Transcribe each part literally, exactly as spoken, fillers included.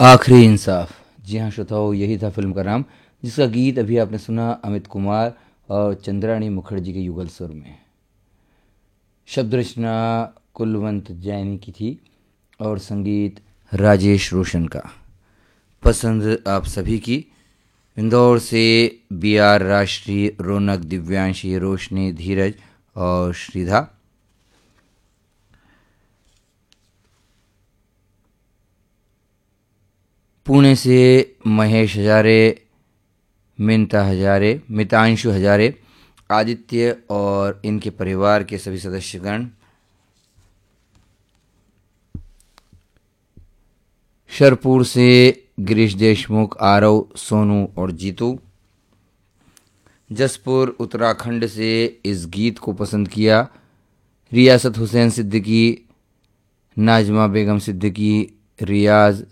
आखिरी इंसाफ। जी हाँ श्रोताओं, यही था फिल्म का नाम, जिसका गीत अभी आपने सुना अमित कुमार और चंद्राणी मुखर्जी के युगल स्वर में। शब्द रचना कुलवंत जैनी की थी और संगीत राजेश रोशन का। पसंद आप सभी की। इंदौर से बी आर, राष्ट्रीय, रौनक, दिव्यांशी, रोशनी, धीरज और श्रीधा। पुणे से महेश हजारे, मिंता हजारे, मितांशु हजारे, आदित्य और इनके परिवार के सभी सदस्यगण। शरपुर से गिरीश देशमुख, आरव, सोनू और जीतू। जसपुर उत्तराखंड से इस गीत को पसंद किया रियासत हुसैन सिद्दीकी, नाजमा बेगम सिद्दीकी, रियाज,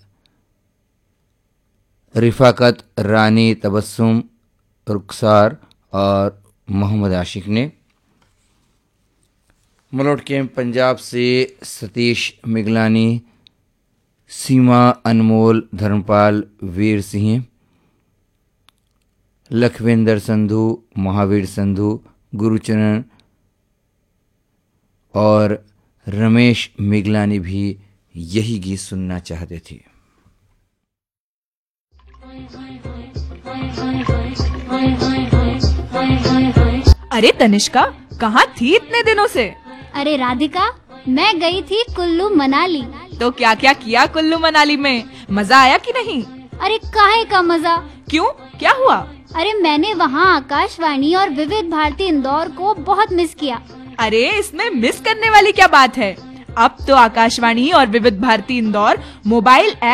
रिफाकत, रानी, तबस्सुम, रुखसार और मोहम्मद आशिक ने। मलोट कैंप पंजाब से सतीश मिगलानी, सीमा, अनमोल, धर्मपाल, वीर सिंह, लखविंदर संधू, महावीर संधू, गुरुचरण और रमेश मिगलानी भी यही गीत सुनना चाहते थे। अरे तनिष्का, कहाँ थी इतने दिनों से? अरे राधिका, मैं गई थी कुल्लू मनाली। तो क्या क्या किया कुल्लू मनाली में? मजा आया कि नहीं? अरे काहे का मजा? क्यों, क्या हुआ? अरे मैंने वहाँ आकाशवाणी और विविध भारती इंदौर को बहुत मिस किया। अरे इसमें मिस करने वाली क्या बात है? अब तो आकाशवाणी और विविध भारती इंदौर मोबाइल ऐप